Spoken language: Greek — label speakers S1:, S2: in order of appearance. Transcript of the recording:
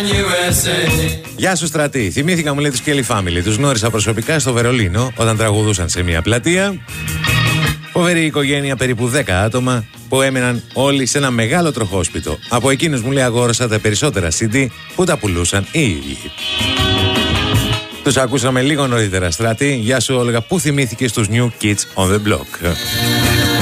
S1: Γεια σου Στρατή, θυμήθηκα μου λέει τους Kelly Family. Τους γνώρισα προσωπικά στο Βερολίνο όταν τραγουδούσαν σε μια πλατεία. Φοβερή οικογένεια, περίπου 10 άτομα που έμεναν όλοι σε ένα μεγάλο τροχόσπιτο. Από εκείνους μου λέει αγόρασα τα περισσότερα CD που τα πουλούσαν οι ίδιοι. Τους ακούσαμε λίγο νωρίτερα Στράτη. Γεια σου Όλγα, που θυμήθηκες τους New Kids on the Block.